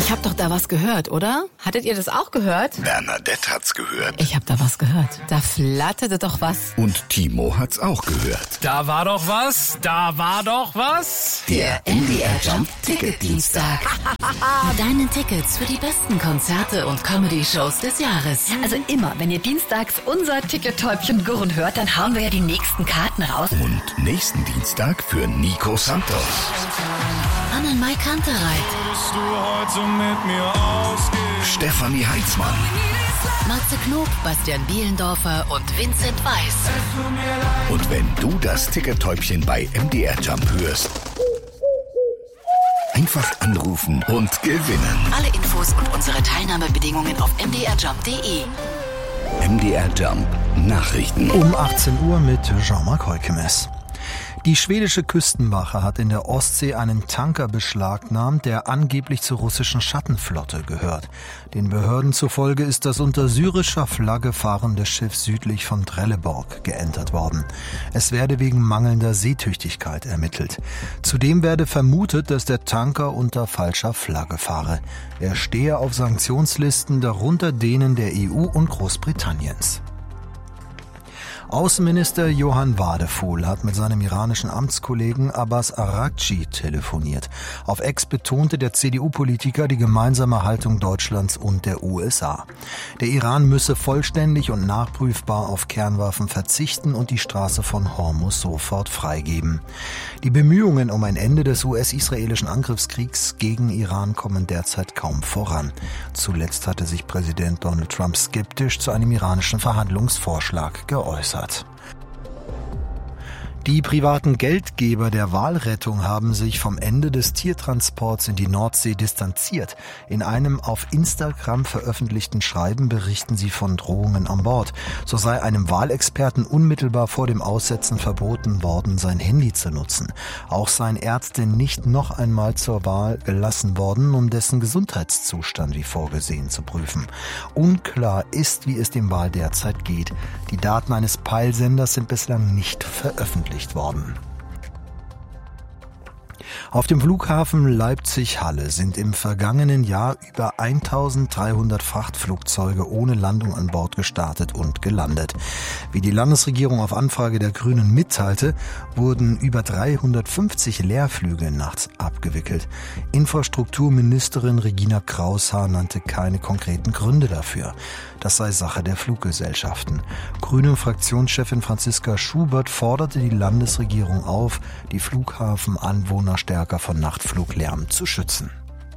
Ich hab doch da was gehört, oder? Hattet ihr das auch gehört? Bernadette hat's gehört. Ich hab da was gehört. Da flatterte doch was. Und Timo hat's auch gehört. Da war doch was. Der MDR Jump Ticketdienstag. Deine Tickets für die besten Konzerte und Comedy-Shows des Jahres. Also immer, wenn ihr dienstags unser Ticket-Täubchen gurren hört, dann hauen wir ja die nächsten Karten raus. Und nächsten Dienstag für Nico Santos. Annenmai Kantereit. Stefanie Heitzmann. Matze Knob, Bastian Bielendorfer und Vincent Weiss. Und wenn du das Tickethäubchen bei MDR Jump hörst, einfach anrufen und gewinnen. Alle Infos und unsere Teilnahmebedingungen auf mdrjump.de. MDR Jump Nachrichten. Um 18 Uhr mit Jean-Marc Heukemes. Die schwedische Küstenwache hat in der Ostsee einen Tanker beschlagnahmt, der angeblich zur russischen Schattenflotte gehört. Den Behörden zufolge ist das unter syrischer Flagge fahrende Schiff südlich von Trelleborg geentert worden. Es werde wegen mangelnder Seetüchtigkeit ermittelt. Zudem werde vermutet, dass der Tanker unter falscher Flagge fahre. Er stehe auf Sanktionslisten, darunter denen der EU und Großbritanniens. Außenminister Johann Wadefuhl hat mit seinem iranischen Amtskollegen Abbas Araghchi telefoniert. Auf Ex betonte der CDU-Politiker die gemeinsame Haltung Deutschlands und der USA. Der Iran müsse vollständig und nachprüfbar auf Kernwaffen verzichten und die Straße von Hormuz sofort freigeben. Die Bemühungen um ein Ende des US-israelischen Angriffskriegs gegen Iran kommen derzeit kaum voran. Zuletzt hatte sich Präsident Donald Trump skeptisch zu einem iranischen Verhandlungsvorschlag geäußert. Die privaten Geldgeber der Walrettung haben sich vom Ende des Tiertransports in die Nordsee distanziert. In einem auf Instagram veröffentlichten Schreiben berichten sie von Drohungen an Bord. So sei einem Walexperten unmittelbar vor dem Aussetzen verboten worden, sein Handy zu nutzen. Auch seien Ärzte nicht noch einmal zur Wal gelassen worden, um dessen Gesundheitszustand wie vorgesehen zu prüfen. Unklar ist, wie es dem Wal derzeit geht. Die Daten eines Peilsenders sind bislang nicht veröffentlicht worden. Auf dem Flughafen Leipzig-Halle sind im vergangenen Jahr über 1300 Frachtflugzeuge ohne Landung an Bord gestartet und gelandet. Wie die Landesregierung auf Anfrage der Grünen mitteilte, wurden über 350 Leerflüge nachts abgewickelt. Infrastrukturministerin Regina Kraushaar nannte keine konkreten Gründe dafür. Das sei Sache der Fluggesellschaften. Grünen-Fraktionschefin Franziska Schubert forderte die Landesregierung auf, die Flughafenanwohner stärker von Nachtfluglärm zu schützen.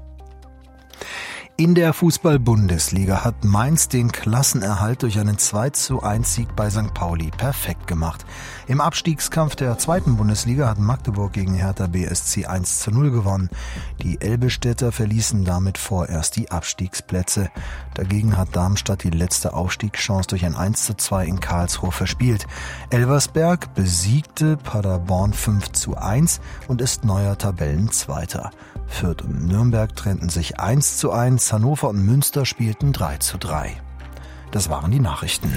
In der Fußball-Bundesliga hat Mainz den Klassenerhalt durch einen 2:1-Sieg bei St. Pauli perfekt gemacht. Im Abstiegskampf der zweiten Bundesliga hat Magdeburg gegen Hertha BSC 1:0 gewonnen. Die Elbestädter verließen damit vorerst die Abstiegsplätze. Dagegen hat Darmstadt die letzte Aufstiegschance durch ein 1:2 in Karlsruhe verspielt. Elversberg besiegte Paderborn 5:1 und ist neuer Tabellenzweiter. Fürth und Nürnberg trennten sich 1:1, Hannover und Münster spielten 3:3. Das waren die Nachrichten.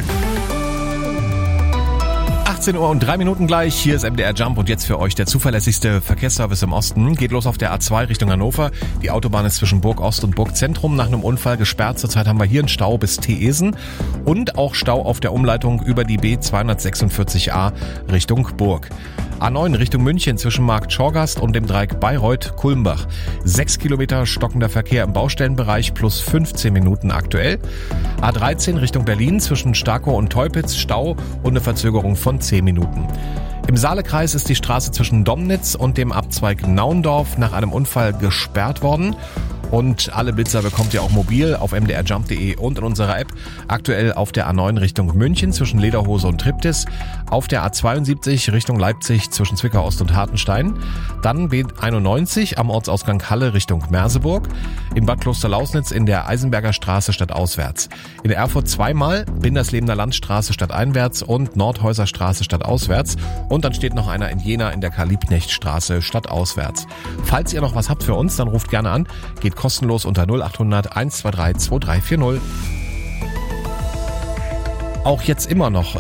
18 Uhr und 3 Minuten gleich. Hier ist MDR Jump und jetzt für euch der zuverlässigste Verkehrsservice im Osten. Geht los auf der A2 Richtung Hannover. Die Autobahn ist zwischen Burg Ost und Burg Zentrum nach einem Unfall gesperrt. Zurzeit haben wir hier einen Stau bis Theesen und auch Stau auf der Umleitung über die B246a Richtung Burg. A9 Richtung München zwischen Markt Schorgast und dem Dreieck Bayreuth-Kulmbach. 6 Kilometer stockender Verkehr im Baustellenbereich plus 15 Minuten aktuell. A13 Richtung Berlin zwischen Starkow und Teupitz Stau und eine Verzögerung von 10 Minuten. Im Saalekreis ist die Straße zwischen Domnitz und dem Abzweig Naundorf nach einem Unfall gesperrt worden. Und alle Blitzer bekommt ihr auch mobil auf mdrjump.de und in unserer App. Aktuell auf der A9 Richtung München zwischen Lederhose und Triptis. Auf der A72 Richtung Leipzig zwischen Zwickau Ost und Hartenstein. Dann B91 am Ortsausgang Halle Richtung Merseburg. In Bad Klosterlausnitz in der Eisenberger Straße stadtauswärts. In Erfurt zweimal Binderslebener Landstraße stadteinwärts und Nordhäuser Straße stadtauswärts. Und dann steht noch einer in Jena in der Karl-Liebknecht-Straße stadtauswärts. Falls ihr noch was habt für uns, dann ruft gerne an. Geht kostenlos unter 0800 123 2340. Auch jetzt immer noch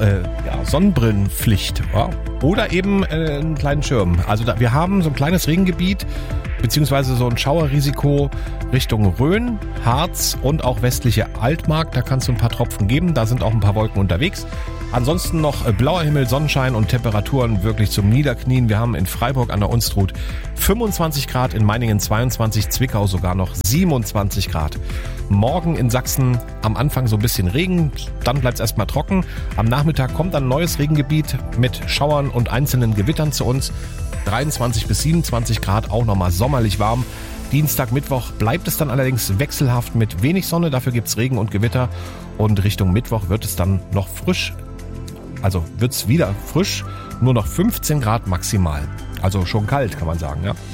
Sonnenbrillenpflicht, ja? Oder eben einen kleinen Schirm. Also wir haben so ein kleines Regengebiet beziehungsweise so ein Schauerrisiko Richtung Rhön, Harz und auch westliche Altmark. Da kannst du ein paar Tropfen geben, da sind auch ein paar Wolken unterwegs. Ansonsten noch blauer Himmel, Sonnenschein und Temperaturen wirklich zum Niederknien. Wir haben in Freiburg an der Unstrut 25 Grad, in Meiningen 22, Zwickau sogar noch 27 Grad. Morgen in Sachsen am Anfang so ein bisschen Regen, dann bleibt es erstmal trocken. Am Nachmittag kommt ein neues Regengebiet mit Schauern und einzelnen Gewittern zu uns. 23 bis 27 Grad, auch nochmal sommerlich warm. Dienstag, Mittwoch bleibt es dann allerdings wechselhaft mit wenig Sonne, dafür gibt's Regen und Gewitter. Und Richtung Mittwoch wird es dann noch frisch, also wird's wieder frisch, nur noch 15 Grad maximal. Also schon kalt, kann man sagen, ja.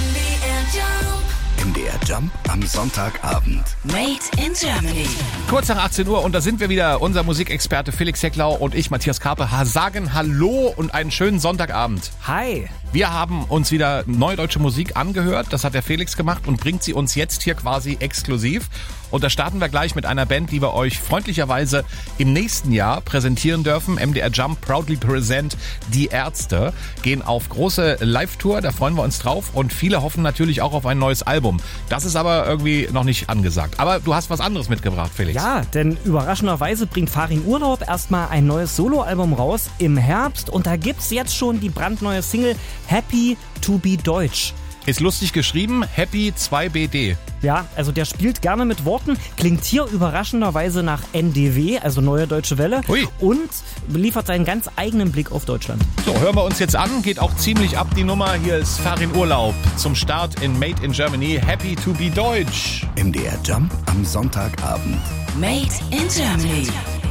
MDR Jump am Sonntagabend. Made in Germany. Kurz nach 18 Uhr und da sind wir wieder, unser Musikexperte Felix Hecklau und ich, Matthias Karpe, sagen Hallo und einen schönen Sonntagabend. Hi. Wir haben uns wieder neue deutsche Musik angehört, das hat der Felix gemacht und bringt sie uns jetzt hier quasi exklusiv. Und da starten wir gleich mit einer Band, die wir euch freundlicherweise im nächsten Jahr präsentieren dürfen. MDR Jump proudly present Die Ärzte, gehen auf große Live-Tour, da freuen wir uns drauf und viele hoffen natürlich auch auf ein neues Album. Das ist aber irgendwie noch nicht angesagt. Aber du hast was anderes mitgebracht, Felix. Ja, denn überraschenderweise bringt Farin Urlaub erstmal ein neues Soloalbum raus im Herbst und da gibt's jetzt schon die brandneue Single Happy to be Deutsch. Ist lustig geschrieben, Happy 2BD. Ja, also der spielt gerne mit Worten, klingt hier überraschenderweise nach NDW, also Neue Deutsche Welle. Ui. Und liefert seinen ganz eigenen Blick auf Deutschland. So, hören wir uns jetzt an, geht auch ziemlich ab die Nummer. Hier ist Farin Urlaub zum Start in Made in Germany, Happy to be Deutsch. MDR Jump am Sonntagabend. Made in Germany.